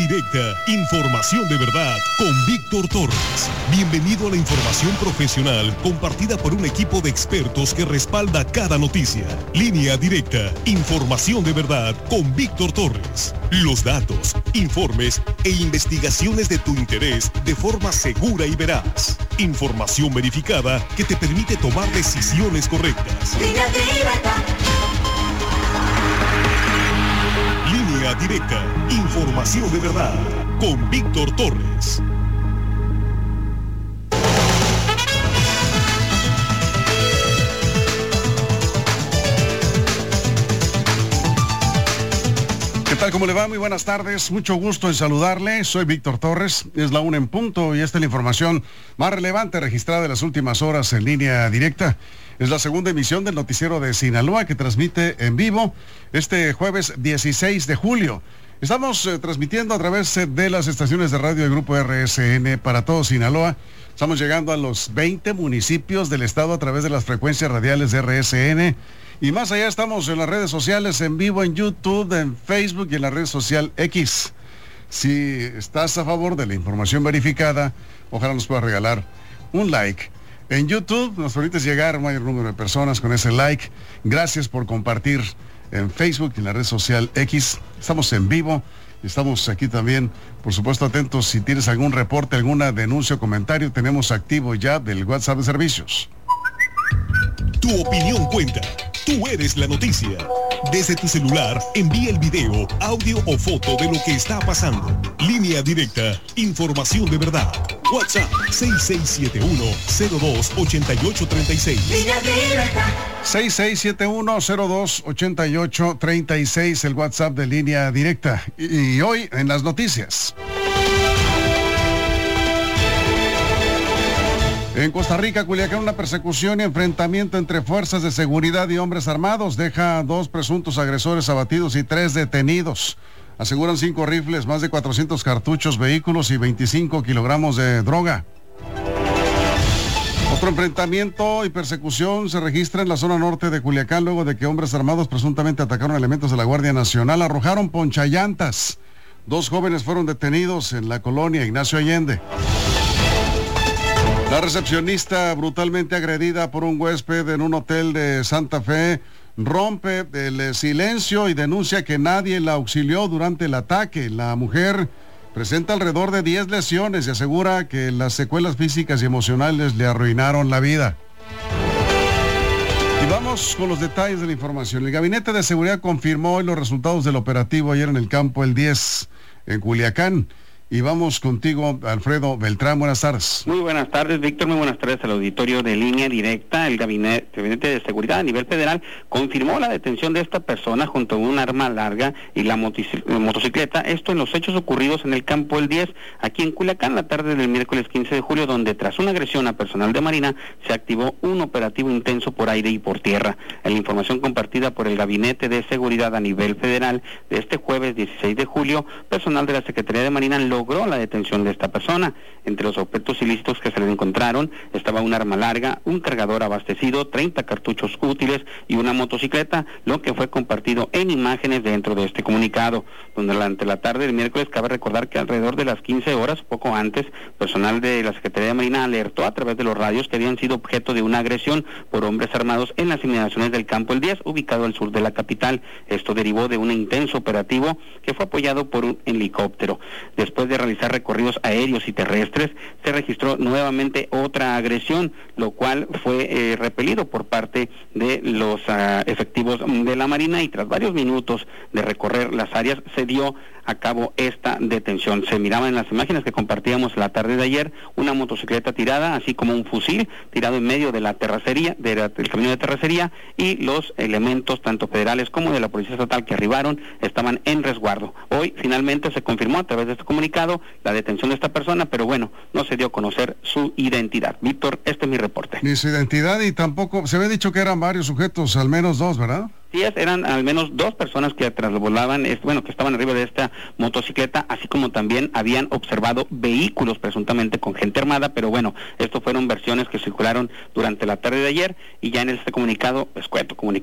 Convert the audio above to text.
Directa, información de verdad con Víctor Torres. Bienvenido a la información profesional compartida por un equipo de expertos que respalda cada noticia. Línea Directa, información de verdad con Víctor Torres. Los datos, informes e investigaciones de tu interés de forma segura y veraz. Información verificada que te permite tomar decisiones correctas. Línea Directa. Línea Directa, información de verdad, con Víctor Torres. ¿Qué tal? ¿Cómo le va? Muy buenas tardes, mucho gusto en saludarle. Soy Víctor Torres, es la 1 en punto y esta es la información más relevante registrada en las últimas horas en Línea Directa. Es la segunda emisión del noticiero de Sinaloa que transmite en vivo este jueves 16 de julio. Estamos transmitiendo a través de las estaciones de radio del Grupo RSN para todo Sinaloa. Estamos llegando a los 20 municipios del estado a través de las frecuencias radiales de RSN. Y más allá estamos en las redes sociales, en vivo en YouTube, en Facebook y en la red social X. Si estás a favor de la información verificada, ojalá nos puedas regalar un like. En YouTube nos permites llegar a un mayor número de personas con ese like. Gracias por compartir en Facebook y en la red social X. Estamos en vivo. Estamos aquí también, por supuesto, atentos. Si tienes algún reporte, alguna denuncia o comentario, tenemos activo ya del WhatsApp de servicios. Tu opinión cuenta. Tú eres la noticia. Desde tu celular, envía el video, audio o foto de lo que está pasando. Línea Directa, información de verdad. WhatsApp 6671-028836. Línea Directa. 6671-028836, el WhatsApp de Línea Directa. Y hoy en las noticias. En Costa Rica, Culiacán, una persecución y enfrentamiento entre fuerzas de seguridad y hombres armados deja 2 presuntos agresores abatidos y 3 detenidos. Aseguran 5 rifles, más de 400 cartuchos, vehículos y 25 kilogramos de droga. Otro enfrentamiento y persecución se registra en la zona norte de Culiacán luego de que hombres armados presuntamente atacaron elementos de la Guardia Nacional, arrojaron ponchallantas. 2 jóvenes fueron detenidos en la colonia Ignacio Allende. La recepcionista brutalmente agredida por un huésped en un hotel de Santa Fe rompe el silencio y denuncia que nadie la auxilió durante el ataque. La mujer presenta alrededor de 10 lesiones y asegura que las secuelas físicas y emocionales le arruinaron la vida. Y vamos con los detalles de la información. El Gabinete de Seguridad confirmó hoy los resultados del operativo ayer en el campo El 10 en Culiacán. Y vamos contigo, Alfredo Beltrán. Buenas tardes. Muy buenas tardes, Víctor. Muy buenas tardes al auditorio de Línea Directa. El Gabinete de Seguridad a nivel federal confirmó la detención de esta persona junto a un arma larga y la motocicleta. Esto en los hechos ocurridos en el campo El 10, aquí en Culiacán, la tarde del miércoles 15 de julio, donde tras una agresión a personal de Marina se activó un operativo intenso por aire y por tierra. En la información compartida por el Gabinete de Seguridad a nivel federal de este jueves 16 de julio, personal de la Secretaría de Marina logró la detención de esta persona. Entre los objetos ilícitos que se le encontraron estaba un arma larga, un cargador abastecido, 30 cartuchos útiles y una motocicleta, lo que fue compartido en imágenes dentro de este comunicado. Durante la tarde del miércoles cabe recordar que alrededor de las 15 horas, poco antes, personal de la Secretaría de Marina alertó a través de los radios que habían sido objeto de una agresión por hombres armados en las inmediaciones del campo El 10, ubicado al sur de la capital. Esto derivó de un intenso operativo que fue apoyado por un helicóptero. Después de realizar recorridos aéreos y terrestres, se registró nuevamente otra agresión, lo cual fue repelido por parte de los efectivos de la Marina, y tras varios minutos de recorrer las áreas se dio a cabo esta detención. Se miraba en las imágenes que compartíamos la tarde de ayer una motocicleta tirada, así como un fusil tirado en medio de la terracería, del camino de terracería, y los elementos tanto federales como de la Policía Estatal que arribaron estaban en resguardo. Hoy finalmente se confirmó a través de este comunicado la detención de esta persona, pero bueno, no se dio a conocer su identidad. Víctor, este es mi reporte. Ni su identidad y tampoco, se había dicho que eran varios sujetos, al menos 2, ¿verdad? Sí, eran al menos 2 personas que trasvolaban, que estaban arriba de esta motocicleta, así como también habían observado vehículos presuntamente con gente armada, pero bueno, esto fueron versiones que circularon durante la tarde de ayer, y ya en este comunicado, escueto comunicado